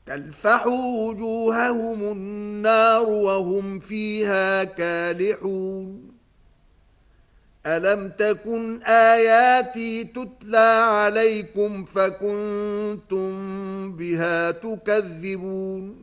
تلفح وجوههم النار وهم فيها كالحون ألم تكن آياتي تتلى عليكم فكنتم بها تكذبون